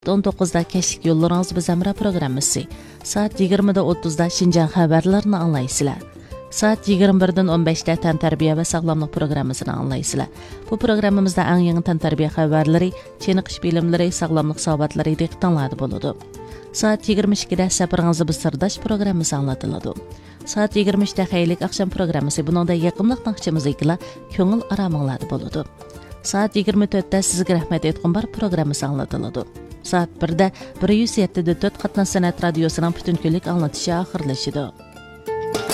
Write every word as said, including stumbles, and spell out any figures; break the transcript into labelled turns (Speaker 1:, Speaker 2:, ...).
Speaker 1: on to'qqizda Keşik Yollarınız Biz Emre programmasi. Saat yigirmada o'ttizda Şinjan xabarlarini anglaysizlar. Saat yigirma birdan o'n beshda tan tarbiya va sog'lomlik programmasini anglaysizlar. Bu programmamizda eng yangi tan tarbiya xabarlari, chiniqish bilimlari, sog'lomlik sohbatlari diqqatinglarda bo'ladi. Saat yigirma ikkida Safiringizni biz sirdosh programmasi anglatiladi. Saat yigirma uchda Xeylik akşam programmasi, buningda yaqimliq naqshi muzikalar, ko'ngil araminglarda bo'ladi. Saat yigirma to'rtda Sizga rahmat aytqum bor programmasi anglatiladi. Saat birda bir yuz yetti nuqta to'rt Qatnash san'at radiosining butun kunlik anglatishi oxirlashadi.